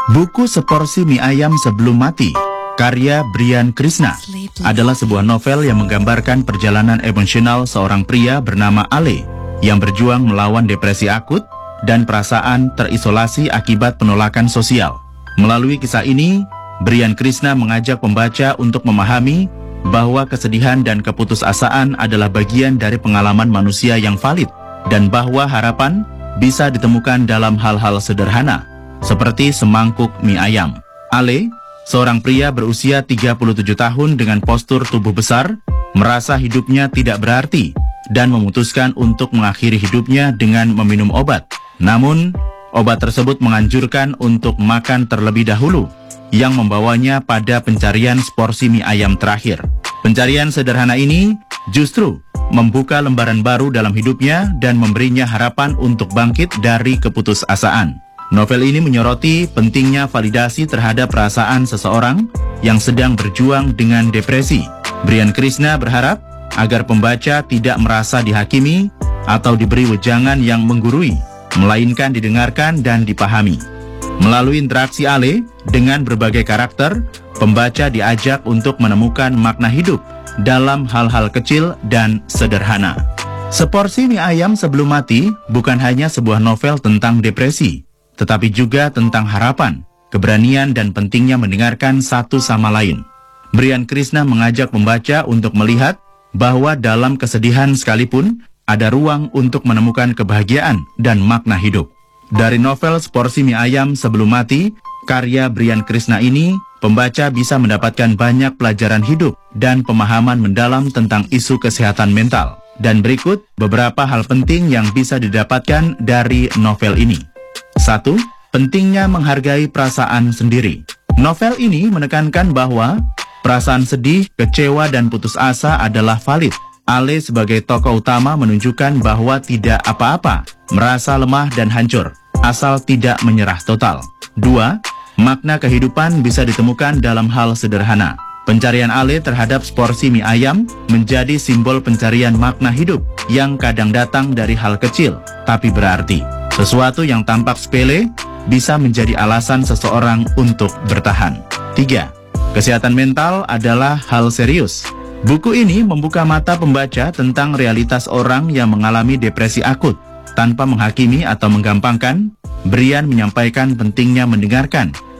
Buku Seporsi Mie Ayam Sebelum Mati, karya Brian Krishna, adalah sebuah novel yang menggambarkan perjalanan emosional seorang pria bernama Ale yang berjuang melawan depresi akut dan perasaan terisolasi akibat penolakan sosial. Melalui kisah ini, Brian Krishna mengajak pembaca untuk memahami bahwa kesedihan dan keputusasaan adalah bagian dari pengalaman manusia yang valid, dan bahwa harapan bisa ditemukan dalam hal-hal sederhana, seperti semangkuk mie ayam. Ale, seorang pria berusia 37 tahun dengan postur tubuh besar, merasa hidupnya tidak berarti dan memutuskan untuk mengakhiri hidupnya dengan meminum obat. Namun, obat tersebut menganjurkan untuk makan terlebih dahulu, yang membawanya pada pencarian seporsi mie ayam terakhir. Pencarian sederhana ini justru membuka lembaran baru dalam hidupnya dan memberinya harapan untuk bangkit dari keputusasaan. Novel ini menyoroti pentingnya validasi terhadap perasaan seseorang yang sedang berjuang dengan depresi. Brian Krishna berharap agar pembaca tidak merasa dihakimi atau diberi wejangan yang menggurui, melainkan didengarkan dan dipahami. Melalui interaksi Ale dengan berbagai karakter, pembaca diajak untuk menemukan makna hidup dalam hal-hal kecil dan sederhana. Seporsi Mie Ayam Sebelum Mati bukan hanya sebuah novel tentang depresi, tetapi juga tentang harapan, keberanian, dan pentingnya mendengarkan satu sama lain. Brian Krishna mengajak pembaca untuk melihat bahwa dalam kesedihan sekalipun, ada ruang untuk menemukan kebahagiaan dan makna hidup. Dari novel Seporsi Mie Ayam Sebelum Mati, karya Brian Krishna ini, pembaca bisa mendapatkan banyak pelajaran hidup dan pemahaman mendalam tentang isu kesehatan mental. Dan berikut beberapa hal penting yang bisa didapatkan dari novel ini. 1. Pentingnya menghargai perasaan sendiri. Novel ini menekankan bahwa perasaan sedih, kecewa, dan putus asa adalah valid. Ale sebagai tokoh utama menunjukkan bahwa tidak apa-apa merasa lemah dan hancur, asal tidak menyerah total. 2. Makna kehidupan bisa ditemukan dalam hal sederhana. Pencarian Ale terhadap seporsi mie ayam menjadi simbol pencarian makna hidup yang kadang datang dari hal kecil, tapi berarti. Sesuatu yang tampak sepele bisa menjadi alasan seseorang untuk bertahan. 3. Kesehatan mental adalah hal serius. Buku ini membuka mata pembaca tentang realitas orang yang mengalami depresi akut. Tanpa menghakimi atau menggampangkan, Brian menyampaikan pentingnya mendengarkan